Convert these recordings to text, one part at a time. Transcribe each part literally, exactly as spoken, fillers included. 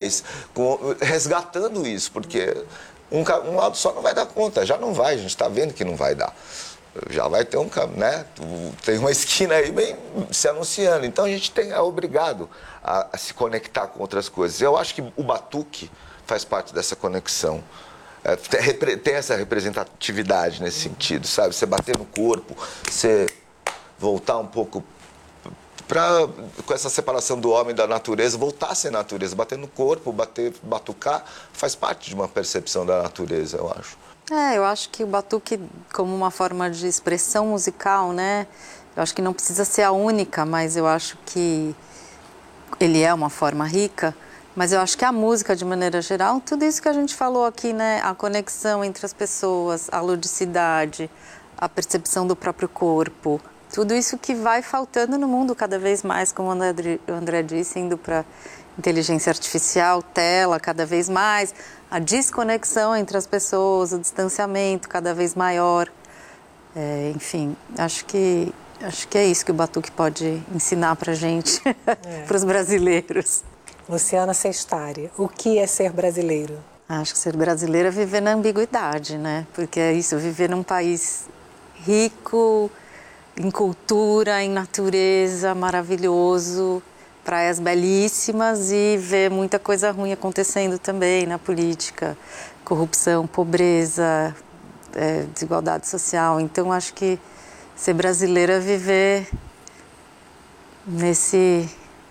mais, com, resgatando isso, porque um, um lado só não vai dar conta, já não vai, a gente está vendo que não vai dar. Já vai ter um caminho, né? Tem uma esquina aí bem se anunciando. Então a gente tem, é obrigado a, a se conectar com outras coisas. Eu acho que o batuque faz parte dessa conexão. É, tem, tem essa representatividade nesse sentido, sabe? Você bater no corpo, você voltar um pouco pra, com essa separação do homem e da natureza, voltar a ser natureza. Bater no corpo, bater, batucar, faz parte de uma percepção da natureza, eu acho. É, eu acho que o batuque, como uma forma de expressão musical, né? Eu acho que não precisa ser a única, mas eu acho que ele é uma forma rica. Mas eu acho que a música, de maneira geral, tudo isso que a gente falou aqui, né? A conexão entre as pessoas, a ludicidade, a percepção do próprio corpo, tudo isso que vai faltando no mundo cada vez mais, como o André, o André disse, indo para inteligência artificial, tela cada vez mais, a desconexão entre as pessoas, o distanciamento cada vez maior. É, enfim, acho que, acho que é isso que o batuque pode ensinar para a gente, é. para os brasileiros. Luciana Sestari, o que é ser brasileiro? Acho que ser brasileiro é viver na ambiguidade, né? Porque é isso, viver num país rico em cultura, em natureza, maravilhoso, praias belíssimas e ver muita coisa ruim acontecendo também na política, corrupção, pobreza, é, desigualdade social. Então, acho que ser brasileiro é viver nesse...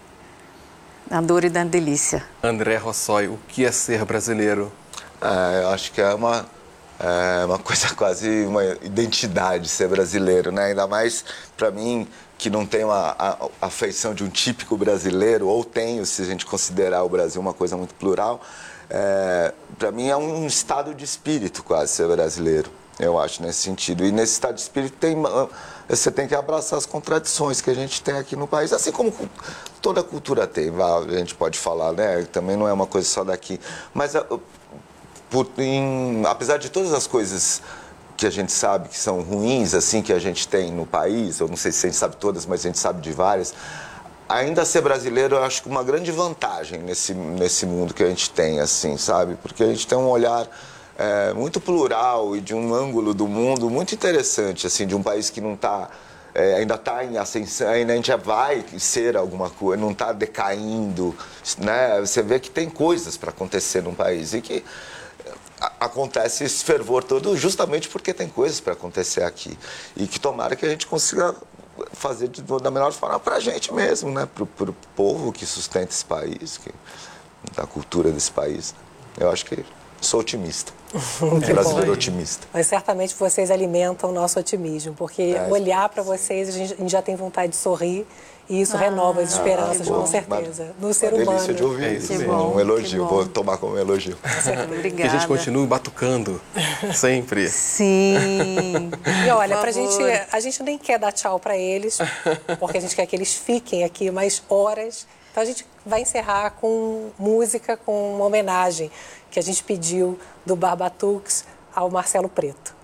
na dor e na delícia. André Rossoi, o que é ser brasileiro? É, eu acho que é uma, é uma coisa quase uma identidade ser brasileiro, né? Ainda mais para mim, que não tenho a, a, a feição de um típico brasileiro, ou tenho, se a gente considerar o Brasil uma coisa muito plural. É, para mim é um estado de espírito quase ser brasileiro, eu acho, nesse sentido. E nesse estado de espírito tem, você tem que abraçar as contradições que a gente tem aqui no país, assim como toda cultura tem, a gente pode falar, né? Também não é uma coisa só daqui. Mas, por, em, apesar de todas as coisas que a gente sabe que são ruins, assim, que a gente tem no país, eu não sei se a gente sabe todas, mas a gente sabe de várias, ainda ser brasileiro, eu acho que uma grande vantagem nesse, nesse mundo que a gente tem, assim, sabe? Porque a gente tem um olhar é, muito plural e de um ângulo do mundo muito interessante, assim, de um país que não está, é, ainda está em ascensão, ainda a gente já vai ser alguma coisa, não está decaindo, né? Você vê que tem coisas para acontecer num país e que acontece esse fervor todo justamente porque tem coisas para acontecer aqui. E que tomara que a gente consiga fazer de, da melhor forma para a gente mesmo, né? Para o povo que sustenta esse país, que, da cultura desse país. Eu acho que sou otimista. É brasileiro otimista. Mas certamente vocês alimentam o nosso otimismo, porque é, olhar para vocês, a gente, a gente já tem vontade de sorrir. E isso ah, renova as esperanças, ah, com certeza, no ser humano. Delícia de ouvir isso, bom, um elogio, vou tomar como um elogio. Obrigada. Que a gente continue batucando, sempre. Sim. E olha, pra gente, a gente nem quer dar tchau para eles, porque a gente quer que eles fiquem aqui mais horas. Então a gente vai encerrar com música, com uma homenagem que a gente pediu do Bar Batuques ao Marcelo Preto.